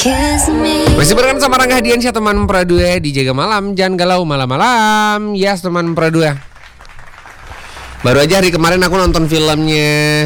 Masih barengan sama Rangga Hadiansyah, teman Pradua di Jaga Malam. Jangan galau malam-malam. Yes, teman Pradua. Baru aja hari kemarin aku nonton filmnya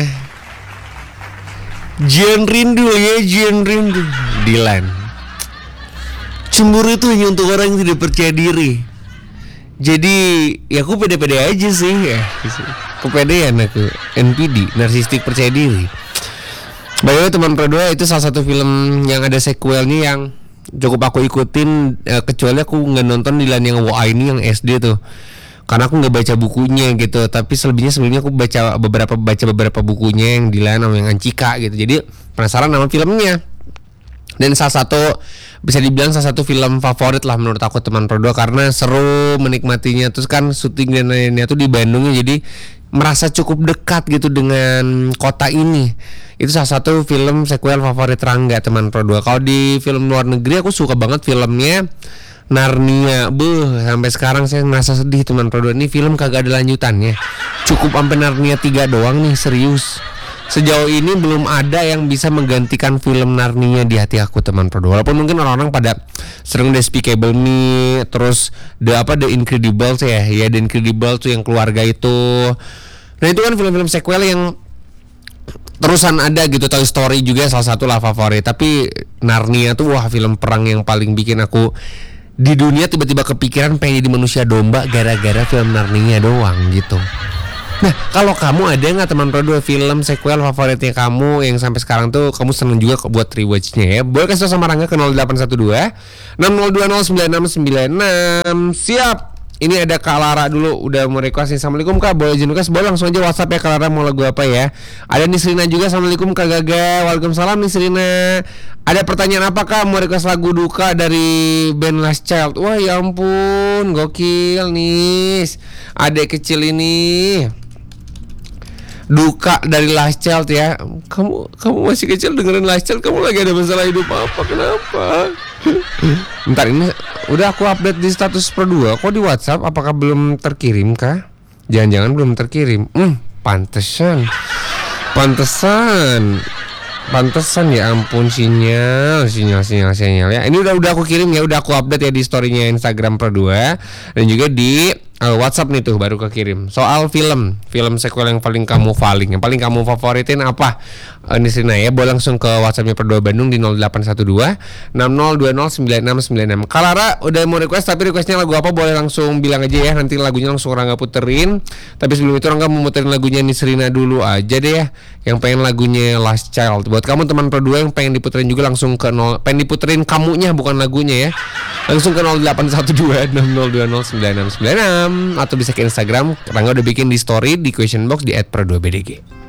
Jian Rindu ya, Jian Rindu. Dilan. Cemburu itu hanya untuk orang yang tidak percaya diri. Jadi ya aku pede-pede aja sih ya. Kepedean aku. NPD, narsistik percaya diri. By the way, teman Pradua, itu salah satu film yang ada sequelnya yang cukup aku ikutin, kecuali aku nggak nonton Dilan yang WA ini yang SD tuh, karena aku nggak baca bukunya gitu. Tapi sebelumnya aku baca beberapa bukunya yang Dilan sama yang Ancika gitu. Jadi penasaran sama filmnya. Dan bisa dibilang salah satu film favorit lah menurut aku, teman Pradua, karena seru menikmatinya. Terus kan syuting dan lainnya tuh di Bandung ya, jadi merasa cukup dekat gitu dengan kota ini. Itu salah satu film sequel favorit Rangga, teman Pradua. Kalau di film luar negeri aku suka banget filmnya Narnia. Sampai sekarang saya merasa sedih, teman Pradua. Ini film kagak ada lanjutannya. Cukup sampai Narnia 3 doang nih, serius. Sejauh ini belum ada yang bisa menggantikan film Narnia di hati aku, teman Pradua. Walaupun mungkin orang-orang pada sering Despicable Me, terus The Incredibles ya, The Incredibles tuh yang keluarga itu. Nah itu kan film-film sequel yang terusan ada gitu. Toy Story juga salah satu lah favorit. Tapi Narnia tuh wah, film perang yang paling bikin aku di dunia tiba-tiba kepikiran pengen jadi manusia domba gara-gara film Narnia doang gitu. Nah, kalau kamu ada nggak, teman Pradua, film sequel favoritnya kamu yang sampai sekarang tuh kamu seneng juga buat rewatchnya ya? Boleh kasih tau sama Rangga ke 0812 6020 9996. Siap. Ini ada Kak Lara dulu, udah mau request nih. Assalamualaikum Kak, boleh izin request? Boleh langsung aja WhatsApp ya Kak Lara, mau lagu apa ya? Ada Nisrina juga, Assalamualaikum Kak Gaga. Waalaikumsalam Nisrina. Ada pertanyaan apa Kak? Mau request lagu duka dari band Last Child. Wah ya ampun, gokil Nis. Adek kecil ini duka dari Last Child ya. Kamu masih kecil dengerin Last Child, kamu lagi ada masalah hidup apa? Kenapa? Bentar, ini udah aku update di status Pradua. Kok di WhatsApp apakah belum terkirim kah? Jangan-jangan belum terkirim. Pantesan ya ampun, sinyal ya. Ini udah aku kirim ya, udah aku update ya di story-nya Instagram Pradua dan juga di WhatsApp nih tuh baru kekirim. Soal film sequel yang paling kamu favoritin apa? Nisrina ya, boleh langsung ke WhatsApp-nya Pradua Bandung di 0812 6020 9696. Kalara udah mau request, tapi requestnya lagu apa boleh langsung bilang aja ya, nanti lagunya langsung Rangga puterin. Tapi sebelum itu Rangga mau muterin lagunya Nisrina dulu aja deh ya, yang pengen lagunya Last Child. Buat kamu teman Pradua yang pengen diputerin juga langsung ke pengen diputerin kamunya bukan lagunya ya, langsung ke 0812 6020 9696 atau bisa ke Instagram. Rangga udah bikin di story di question box di @pradua_bdg.